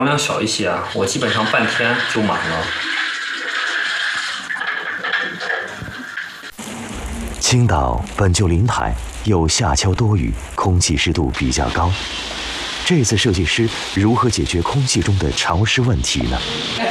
容量小一些啊，我基本上半天就满了。 青岛本就临海，又夏秋多雨，空气湿度比较高。这次设计师如何解决空气中的潮湿问题呢？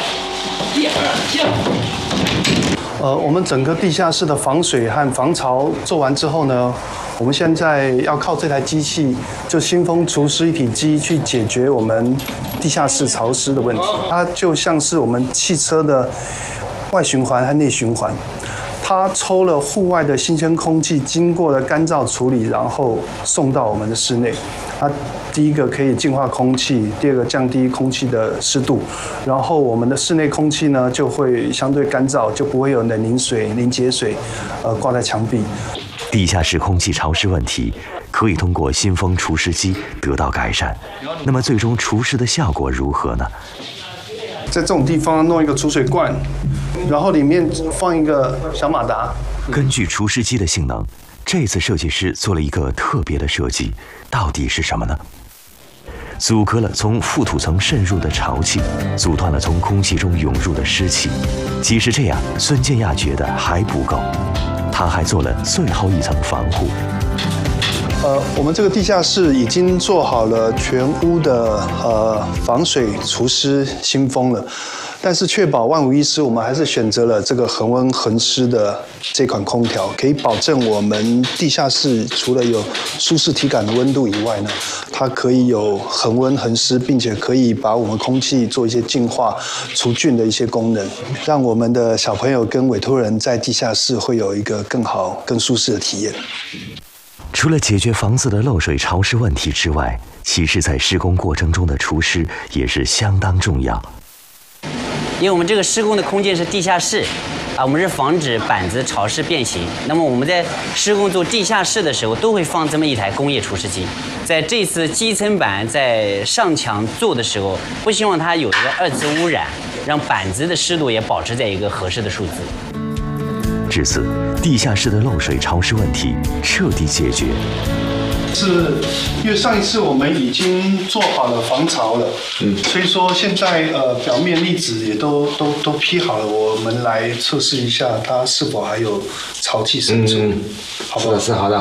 我们整个地下室的防水和防潮做完之后呢，我们现在要靠这台机器，就新风除湿一体机去解决我们地下室潮湿的问题。它就像是我们汽车的外循环和内循环，它抽了户外的新鲜空气，经过了干燥处理，然后送到我们的室内。它第一个可以净化空气，第二个降低空气的湿度，然后我们的室内空气呢就会相对干燥，就不会有冷凝水、凝结水，挂在墙壁。 地下室空气潮湿问题可以通过新风除湿机得到改善，那么最终除湿的效果如何呢？ 在这种地方弄一个储水罐，然后里面放一个小马达。 根据除湿机的性能，这次设计师做了一个特别的设计，到底是什么呢？阻隔了从覆土层渗入的潮气，阻断了从空气中涌入的湿气。即使这样，孙建亚觉得还不够，他还做了最后一层防护。 我们这个地下室已经做好了全屋的防水除湿新风了，但是确保万无一失，我们还是选择了这个恒温恒湿的这款空调，可以保证我们地下室除了有舒适体感的温度以外呢，它可以有恒温恒湿，并且可以把我们空气做一些净化、除菌的一些功能，让我们的小朋友跟委托人在地下室会有一个更好、更舒适的体验。 除了解决房子的漏水潮湿问题之外，其实在施工过程中的除湿也是相当重要。 因为我们这个施工的空间是地下室，我们是防止板子潮湿变形。那么我们在施工做地下室的时候，都会放这么一台工业除湿机。在这次基层板在上墙做的时候，不希望它有一个二次污染，让板子的湿度也保持在一个合适的数字。 至此，地下室的漏水潮湿问题彻底解决。 是因为上一次我们已经做好了防潮了，所以说现在表面粒子也都批好了，我们来测试一下它是否还有潮气渗出，好不好？ 是好的。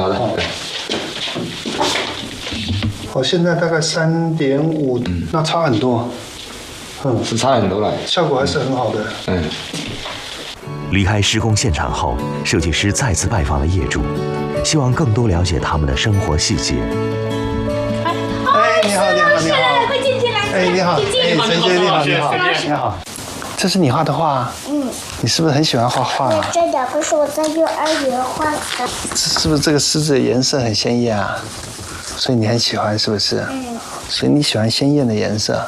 现在大概3.5，那差很多， 是差很多了， 效果还是很好的。 离开施工现场后，设计师再次拜访了业主，希望更多了解他们的生活细节。 你好， 快进来。 你好，陈姐，你好。这是你画的画？你是不是很喜欢画画啊？ 这两个是我在幼儿园画的。 是不是这个狮子的颜色很鲜艳啊？所以你很喜欢，是不是？所以你喜欢鲜艳的颜色？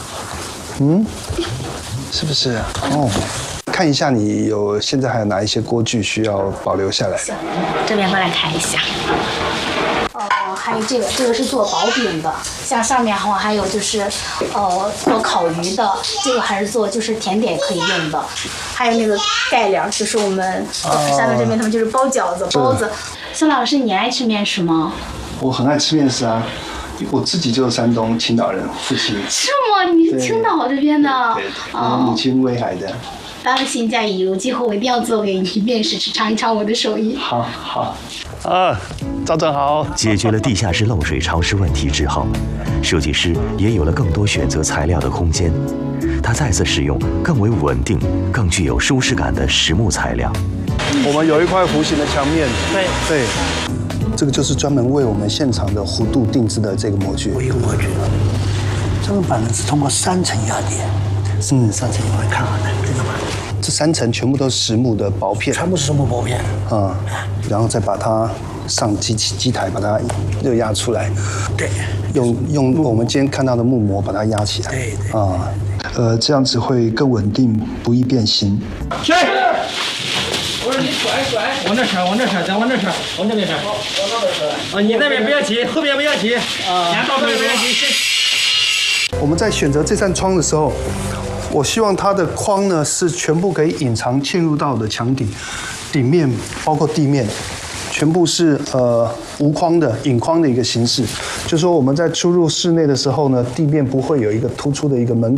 是不是？看一下你现在还有哪一些锅具需要保留下来？ 这边过来看一下。还有这个是做薄饼的，像上面还有就是做烤鱼的，这个还是做就是甜点可以用的。还有那个盖帘，就是我们山东这边他们就是包饺子、包子。孙老师，你爱吃面食吗？ 我很爱吃面食啊，我自己就是山东青岛人，父亲。 是吗？你是青岛这边的？ 对，我母亲威海的。 放心加油，今后我一定要做给你面食吃，尝一尝我的手艺。 好。赵正好。 解决了地下室漏水潮湿问题之后，设计师也有了更多选择材料的空间。他再次使用更为稳定、更具有舒适感的实木材料。 我们有一块弧形的墙面，对，这个就是专门为我们现场的弧度定制的这个模具。 一个模具，这个板呢是通过3层压叠，3层你会看好的这个板。 这3层全部都是实木的薄片， 全部是实木薄片。 然后再把它上机台，把它热压出来。 对， 用我们今天看到的木模把它压起来。 对。 这样子会更稳定，不易变形。 去！我说你甩，往这甩，再往这甩，往这边甩。你那边不要急，后边不要急。先到后边不要急。 我们在选择这扇窗的时候，我希望它的框呢是全部可以隐藏嵌入到我的墙底面，包括地面， 全部是无框的引框的一个形式，就是说我们在出入室内的时候呢，地面不会有一个突出的一个门。